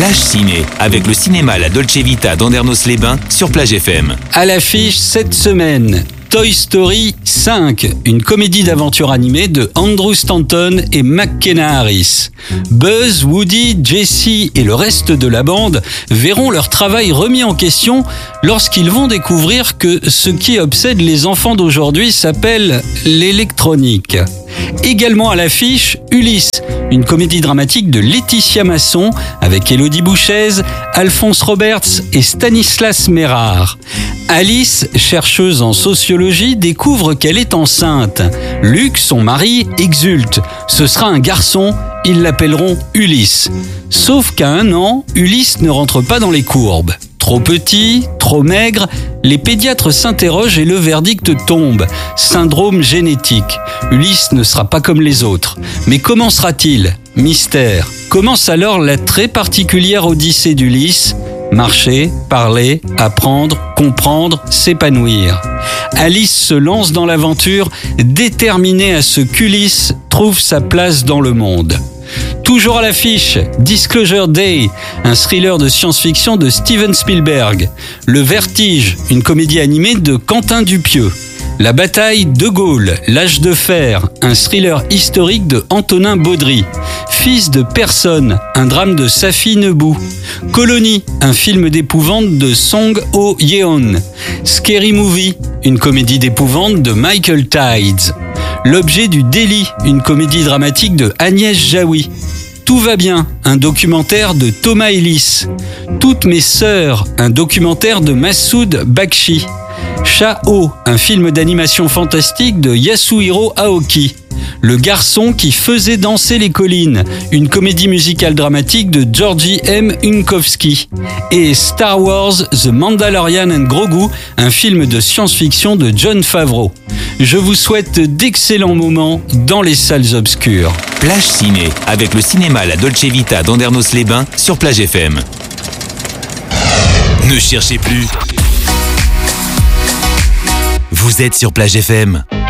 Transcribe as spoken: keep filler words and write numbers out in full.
Plage Ciné, avec le cinéma La Dolce Vita d'Andernos-les-Bains sur Plage F M. À l'affiche cette semaine, Toy Story cinq, une comédie d'aventure animée de Andrew Stanton et McKenna Harris. Buzz, Woody, Jessie et le reste de la bande verront leur travail remis en question lorsqu'ils vont découvrir que ce qui obsède les enfants d'aujourd'hui s'appelle l'électronique. Également à l'affiche, Ulysse, une comédie dramatique de Laetitia Masson avec Élodie Bouchez, Alphonse Roberts et Stanislas Mérard. Alice, chercheuse en sociologie, découvre qu'elle est enceinte. Luc, son mari, exulte. Ce sera un garçon, ils l'appelleront Ulysse. Sauf qu'à un an, Ulysse ne rentre pas dans les courbes. Trop petit, trop maigre, les pédiatres s'interrogent et le verdict tombe. Syndrome génétique. Ulysse ne sera pas comme les autres. Mais comment sera-t-il ? Mystère. Commence alors la très particulière odyssée d'Ulysse. Marcher, parler, apprendre, comprendre, s'épanouir. Alice se lance dans l'aventure, déterminée à ce qu'Ulysse trouve sa place dans le monde. Toujours à l'affiche, Disclosure Day, un thriller de science-fiction de Steven Spielberg. Le Vertige, une comédie animée de Quentin Dupieux. La bataille de Gaulle, l'âge de fer, un thriller historique de Antonin Baudry. Fils de personne, un drame de Safi Nebou. Colonie, un film d'épouvante de Song Ho-yeon. Scary Movie, une comédie d'épouvante de Michael Tides. L'objet du délit, une comédie dramatique de Agnès Jaoui. Tout va bien, un documentaire de Thomas Ellis. Toutes mes sœurs, un documentaire de Massoud Bakshi. Cha-Oh, un film d'animation fantastique de Yasuhiro Aoki. Le garçon qui faisait danser les collines, une comédie musicale dramatique de Georgi M. Unkowski. Et Star Wars The Mandalorian and Grogu, un film de science-fiction de Jon Favreau. Je vous souhaite d'excellents moments dans les salles obscures. Plage Ciné, avec le cinéma La Dolce Vita d'Andernos-les-Bains sur Plage F M. Ne cherchez plus. Vous êtes sur Plage F M.